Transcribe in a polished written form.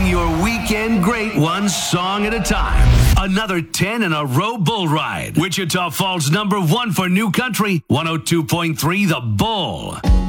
making your weekend great one song at a time. Another 10 in a row bull ride. Wichita Falls #1 for new country, 102.3 The Bull.